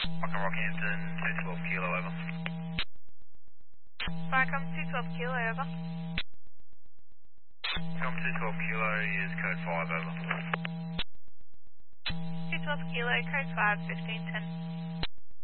Rockhampton, 212 kilo, over. Vicom 212 kilo, over. Com 212 kilo, use code 5, over. 212 kilo, code 5, 1510.